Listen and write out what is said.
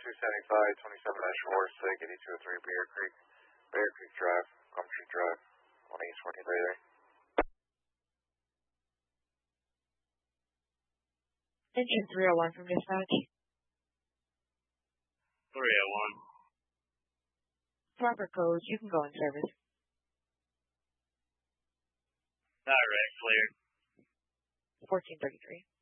275, 27-4, SIG, 8203, Bear Creek Drive, Gum Street Drive, 1 East 1433. Engine 301 from dispatch. 301. Proper codes, you can go in service. Direct, clear. 1433.